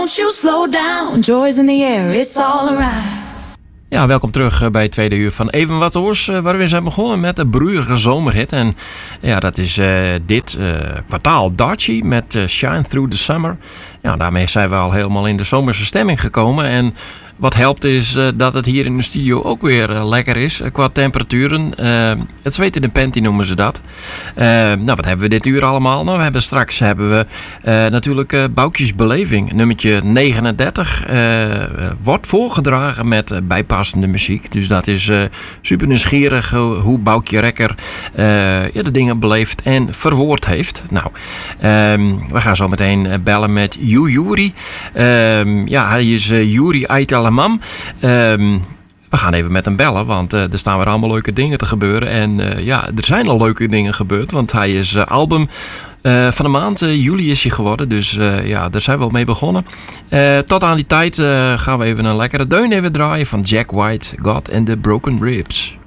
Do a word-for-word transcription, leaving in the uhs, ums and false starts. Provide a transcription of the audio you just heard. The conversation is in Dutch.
Don't you slow down, joy's in the air, it's all around. Ja, welkom terug bij het tweede uur van Even Wat Oors, waar we zijn begonnen met de broeierige zomerhit. En ja, dat is uh, dit uh, kwartaal Darcy met uh, Shine Through the Summer. Ja, daarmee zijn we al helemaal in de zomerse stemming gekomen. En wat helpt is uh, dat het hier in de studio ook weer uh, lekker is uh, qua temperaturen. Uh, het zweet in de panty noemen ze dat. Uh, nou, wat hebben we dit uur allemaal? Nou, we hebben straks hebben we uh, natuurlijk uh, Boukjes Beleving. Nummertje negenendertig uh, wordt voorgedragen met uh, bijpassende muziek. Dus dat is uh, super nieuwsgierig uh, hoe Boukje Rekker uh, ja, de dingen beleefd en verwoord heeft. Nou, um, we gaan zo meteen uh, bellen met Yuri. Um, ja, hij is uh, Yuri Aitel Mam. Um, we gaan even met hem bellen, want uh, er staan weer allemaal leuke dingen te gebeuren. En uh, ja, er zijn al leuke dingen gebeurd, want hij is uh, album uh, van de maand. Uh, juli is hij geworden, dus uh, ja, daar zijn we al mee begonnen. Uh, tot aan die tijd uh, gaan we even een lekkere deun even draaien van Jack White, God and the Broken Ribs.